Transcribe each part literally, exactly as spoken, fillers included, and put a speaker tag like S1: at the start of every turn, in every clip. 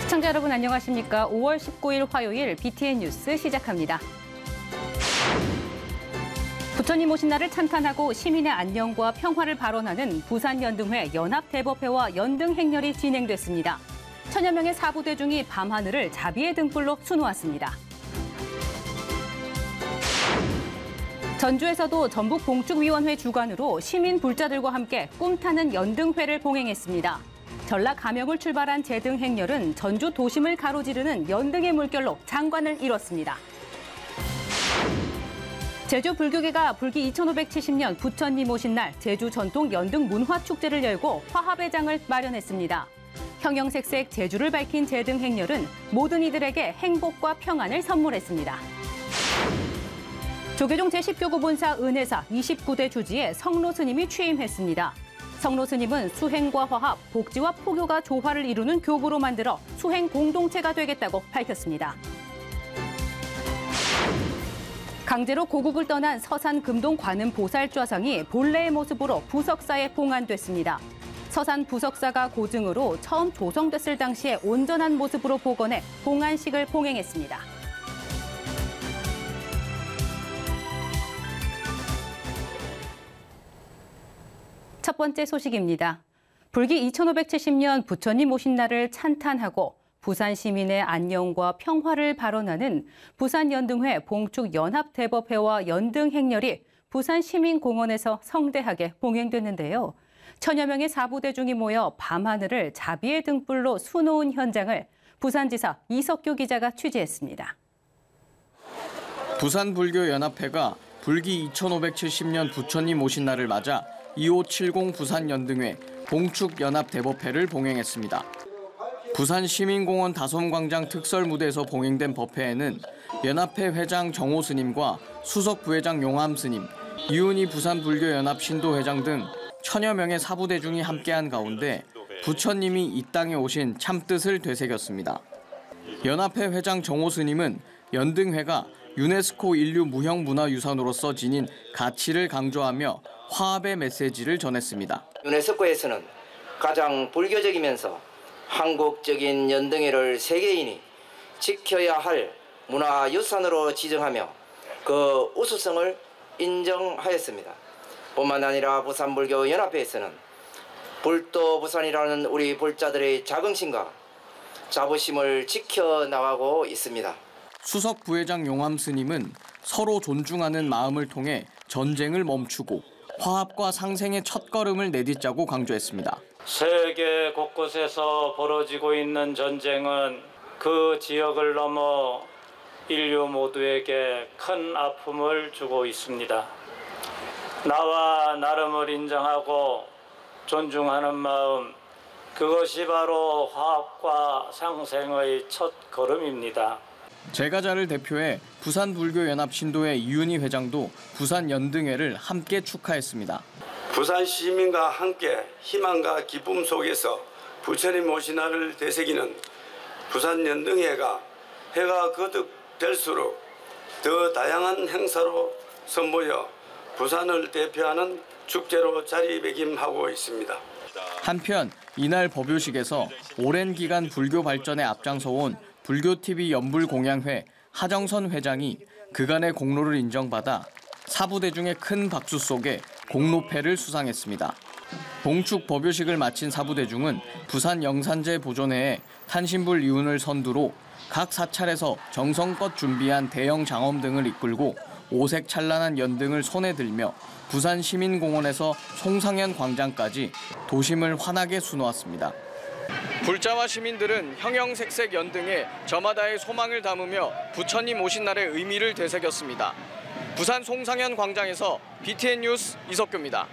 S1: 시청자 여러분 안녕하십니까? 오월 십구일 화요일 비티엔 뉴스 시작합니다. 부처님 오신 날을 찬탄하고 시민의 안녕과 평화를 발언하는 부산연등회 연합대법회와 연등 행렬이 진행됐습니다. 천여 명의 사부대중이 밤하늘을 자비의 등불로 수놓았습니다. 전주에서도 전북봉축위원회 주관으로 시민 불자들과 함께 꿈타는 연등회를 봉행했습니다. 전라 가명을 출발한 제등 행렬은 전주 도심을 가로지르는 연등의 물결로 장관을 이뤘습니다. 제주 불교계가 불기 이천오백칠십 년 부처님 오신 날 제주 전통 연등 문화축제를 열고 화합의 장을 마련했습니다. 형형색색 제주를 밝힌 제등 행렬은 모든 이들에게 행복과 평안을 선물했습니다. 조계종 제십 교구 본사 은혜사 이십구 대 주지에 성로 스님이 취임했습니다. 성로 스님은 수행과 화합, 복지와 포교가 조화를 이루는 교구로 만들어 수행 공동체가 되겠다고 밝혔습니다. 강제로 고국을 떠난 서산 금동 관음 보살좌상이 본래의 모습으로 부석사에 봉안됐습니다. 서산 부석사가 고증으로 처음 조성됐을 당시의 온전한 모습으로 복원해 봉안식을 봉행했습니다. 첫 번째 소식입니다. 불기 이천오백칠십 년 부처님 오신 날을 찬탄하고 부산 시민의 안녕과 평화를 발언하는 부산연등회 봉축연합대법회와 연등 행렬이 부산시민공원에서 성대하게 봉행됐는데요. 천여 명의 사부대중이 모여 밤하늘을 자비의 등불로 수놓은 현장을 부산지사 이석규 기자가 취재했습니다.
S2: 부산불교연합회가 불기 이천오백칠십 년 부처님 오신 날을 맞아 이오칠공 부산연등회 봉축연합대법회를 봉행했습니다. 부산시민공원 다솜광장 특설무대에서 봉행된 법회에는 연합회 회장 정호 스님과 수석 부회장 용암 스님, 이윤희 부산불교연합 신도회장 등 천여 명의 사부대중이 함께한 가운데 부처님이 이 땅에 오신 참뜻을 되새겼습니다. 연합회 회장 정호 스님은 연등회가 유네스코 인류 무형문화유산으로서 지닌 가치를 강조하며 화합의 메시지를 전했습니다.
S3: 유네스코에서는 가장 불교적이면서 한국적인 연등회를 세계인이 지켜야 할 문화유산으로 지정하며 그 우수성을 인정하였습니다. 뿐만 아니라 부산불교연합회에서는 불도 부산이라는 우리 불자들의 자긍심과 자부심을 지켜나가고 있습니다.
S2: 수석 부회장 용암 스님은 서로 존중하는 마음을 통해 전쟁을 멈추고 화합과 상생의 첫걸음을 내딛자고 강조했습니다.
S4: 세계 곳곳에서 벌어지고 있는 전쟁은 그 지역을 넘어 인류 모두에게 큰 아픔을 주고 있습니다. 나와 나름을 인정하고 존중하는 마음, 그것이 바로 화합과 상생의 첫 걸음입니다.
S2: 제가자를 대표해 부산불교연합 신도회 이윤희 회장도 부산연등회를 함께 축하했습니다.
S5: 부산 시민과 함께 희망과 기쁨 속에서 부처님 오신 날을 되새기는 부산연등회가 해가 거듭될수록 더 다양한 행사로 선보여 부산을 대표하는 축제로 자리매김하고 있습니다.
S2: 한편 이날 법요식에서 오랜 기간 불교 발전에 앞장서온 불교티비 연불공양회 하정선 회장이 그간의 공로를 인정받아 사부대중의 큰 박수 속에 공로패를 수상했습니다. 봉축 법요식을 마친 사부대중은 부산 영산제 보존회에 탄신불 이운을 선두로 각 사찰에서 정성껏 준비한 대형 장엄 등을 이끌고 오색 찬란한 연등을 손에 들며 부산시민공원에서 송상현 광장까지 도심을 환하게 수놓았습니다. 불자와 시민들은 형형색색 연등에 저마다의 소망을 담으며 부처님 오신 날의 의미를 되새겼습니다. 부산 송상현 광장에서 비티엔 뉴스 이석규입니다.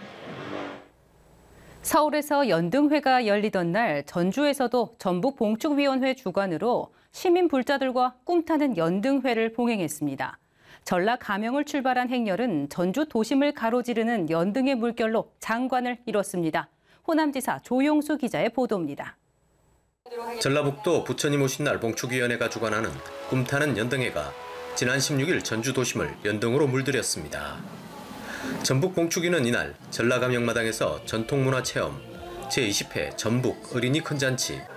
S1: 서울에서 연등회가 열리던 날 전주에서도 전북봉축위원회 주관으로 시민 불자들과 꿈타는 연등회를 봉행했습니다. 전라 가명을 출발한 행렬은 전주 도심을 가로지르는 연등의 물결로 장관을 이뤘습니다. 호남지사 조용수 기자의 보도입니다.
S6: 전라북도 부처님 오신 날 봉축위원회가 주관하는 꿈타는 연등회가 지난 십육일 전주 도심을 연등으로 물들였습니다. 전북봉축위는 이날 전라감영마당에서 전통문화체험 제이십 회 전북 어린이 큰잔치